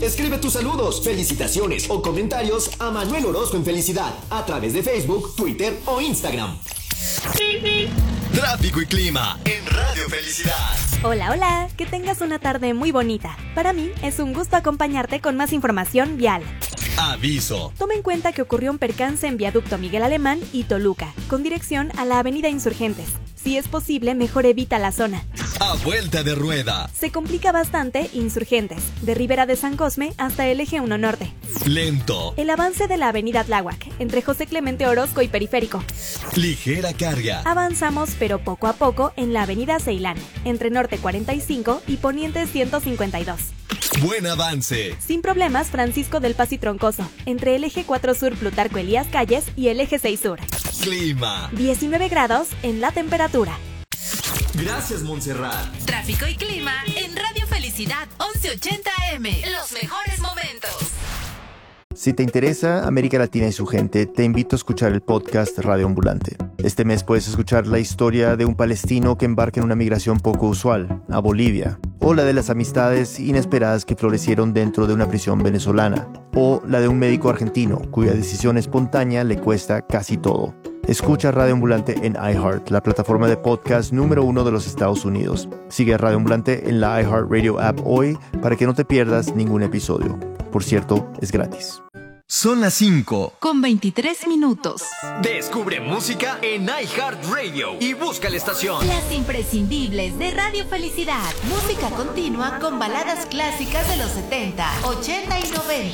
Escribe tus saludos, felicitaciones o comentarios a Manuel Orozco en Felicidad a través de Facebook, Twitter o Instagram. Tráfico y clima en Radio Felicidad. Hola, hola, que tengas una tarde muy bonita. Para mí es un gusto acompañarte con más información vial. Aviso. Toma en cuenta que ocurrió un percance en Viaducto Miguel Alemán y Toluca, con dirección a la Avenida Insurgentes. Si es posible, mejor evita la zona. A vuelta de rueda. Se complica bastante Insurgentes, de Ribera de San Cosme hasta el Eje 1 Norte. Lento. El avance de la Avenida Tláhuac, entre José Clemente Orozco y Periférico. Ligera carga. Avanzamos, pero poco a poco, en la Avenida Ceilán, entre Norte 45 y Poniente 152. Buen avance. Sin problemas, Francisco del Paz y Troncoso, entre el Eje 4 Sur Plutarco Elías Calles y el Eje 6 Sur. Clima. 19 grados en la temperatura. Gracias, Montserrat. Tráfico y clima en Radio Felicidad 1180 AM. Los mejores momentos. Si te interesa América Latina y su gente, te invito a escuchar el podcast Radio Ambulante. Este mes puedes escuchar la historia de un palestino que embarca en una migración poco usual, a Bolivia, o la de las amistades inesperadas que florecieron dentro de una prisión venezolana, o la de un médico argentino cuya decisión espontánea le cuesta casi todo. Escucha Radio Ambulante en iHeart, la plataforma de podcast número 1 de los Estados Unidos. Sigue a Radio Ambulante en la iHeartRadio app hoy para que no te pierdas ningún episodio. Por cierto, es gratis. Son las 5 con 23 minutos. Descubre música en iHeartRadio y busca la estación. Las imprescindibles de Radio Felicidad. Música continua con baladas clásicas de los 70, 80 y 90.